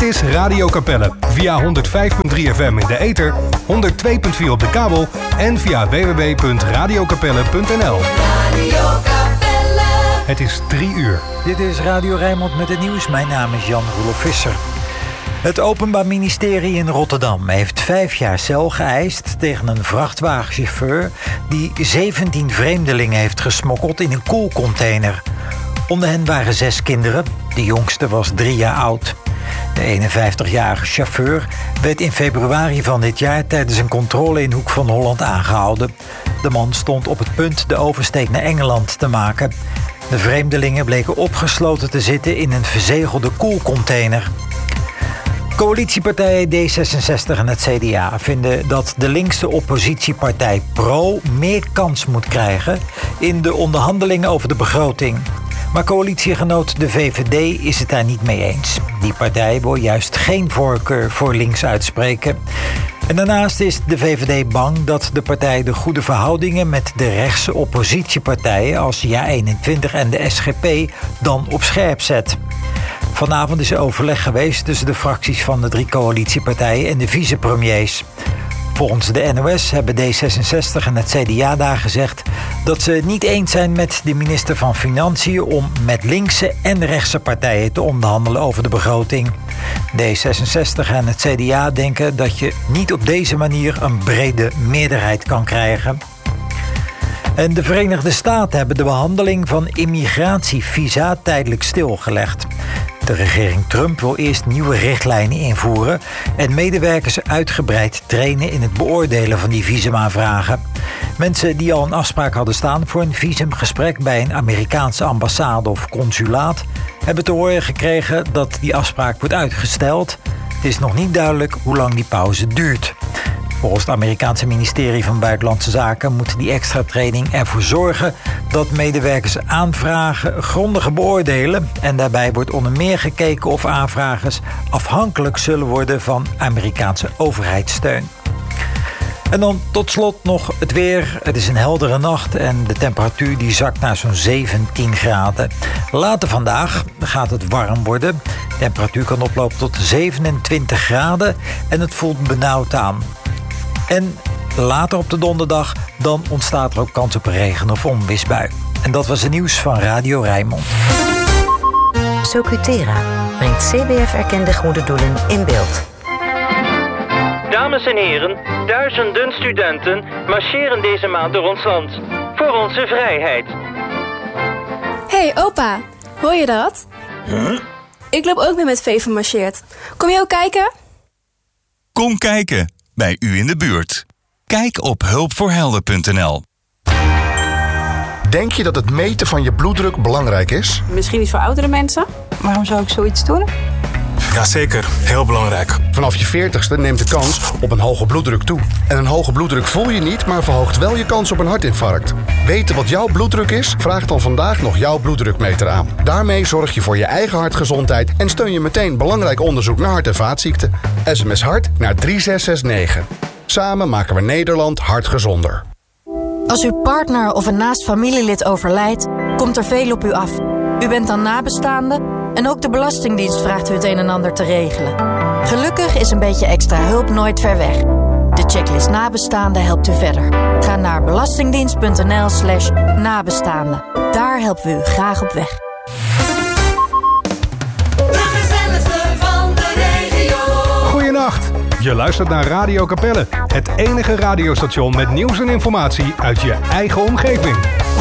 Dit is Radio Capelle via 105.3 FM in de ether, 102.4 op de kabel en via www.radiocapelle.nl. Radio Capelle. Het is 3 uur. Dit is Radio Rijnmond met het nieuws. Mijn naam is Jan-Roelof Visser. Het Openbaar Ministerie in Rotterdam heeft 5 jaar cel geëist tegen een vrachtwagenchauffeur die 17 vreemdelingen heeft gesmokkeld in een koelcontainer. Onder hen waren 6 kinderen. De jongste was 3 jaar oud. De 51-jarige chauffeur werd in februari van dit jaar tijdens een controle in Hoek van Holland aangehouden. De man stond op het punt de oversteek naar Engeland te maken. De vreemdelingen bleken opgesloten te zitten in een verzegelde koelcontainer. Coalitiepartijen D66 en het CDA vinden dat de linkse oppositiepartij PRO meer kans moet krijgen in de onderhandelingen over de begroting. Maar coalitiegenoot de VVD is het daar niet mee eens. Die partij wil juist geen voorkeur voor links uitspreken. En daarnaast is de VVD bang dat de partij de goede verhoudingen met de rechtse oppositiepartijen als JA21 en de SGP dan op scherp zet. Vanavond is er overleg geweest tussen de fracties van de 3 coalitiepartijen en de vicepremiers. Volgens de NOS hebben D66 en het CDA daar gezegd dat ze het niet eens zijn met de minister van Financiën om met linkse en rechtse partijen te onderhandelen over de begroting. D66 en het CDA denken dat je niet op deze manier een brede meerderheid kan krijgen. En de Verenigde Staten hebben de behandeling van immigratievisa tijdelijk stilgelegd. De regering Trump wil eerst nieuwe richtlijnen invoeren en medewerkers uitgebreid trainen in het beoordelen van die visumaanvragen. Mensen die al een afspraak hadden staan voor een visumgesprek bij een Amerikaanse ambassade of consulaat hebben te horen gekregen dat die afspraak wordt uitgesteld. Het is nog niet duidelijk hoe lang die pauze duurt. Volgens het Amerikaanse ministerie van Buitenlandse Zaken moet die extra training ervoor zorgen dat medewerkers aanvragen grondiger beoordelen. En daarbij wordt onder meer gekeken of aanvragers afhankelijk zullen worden van Amerikaanse overheidssteun. En dan tot slot nog het weer. Het is een heldere nacht en de temperatuur die zakt naar zo'n 17 graden. Later vandaag gaat het warm worden. De temperatuur kan oplopen tot 27 graden en het voelt benauwd aan. En later op de donderdag, dan ontstaat er ook kans op een regen- of onweersbui. En dat was het nieuws van Radio Rijnmond. Socutera brengt CBF-erkende goede doelen in beeld. Dames en heren, duizenden studenten marcheren deze maand door ons land. Voor onze vrijheid. Hey opa, hoor je dat? Huh? Ik loop ook mee met Veven marcheert. Kom je ook kijken? Kom kijken, bij u in de buurt. Kijk op hulpvoorhelden.nl. Denk je dat het meten van je bloeddruk belangrijk is? Misschien iets voor oudere mensen. Waarom zou ik zoiets doen? Jazeker, heel belangrijk. Vanaf je 40ste neemt de kans op een hoge bloeddruk toe. En een hoge bloeddruk voel je niet, maar verhoogt wel je kans op een hartinfarct. Weten wat jouw bloeddruk is? Vraag dan vandaag nog jouw bloeddrukmeter aan. Daarmee zorg je voor je eigen hartgezondheid en steun je meteen belangrijk onderzoek naar hart- en vaatziekten. SMS HART naar 3669. Samen maken we Nederland hartgezonder. Als uw partner of een naast familielid overlijdt, komt er veel op u af. U bent dan nabestaande en ook de Belastingdienst vraagt u het een en ander te regelen. Gelukkig is een beetje extra hulp nooit ver weg. De checklist Nabestaanden helpt u verder. Ga naar belastingdienst.nl/nabestaanden. Daar helpen we u graag op weg. Goeienacht. Je luistert naar Radio Capelle. Het enige radiostation met nieuws en informatie uit je eigen omgeving.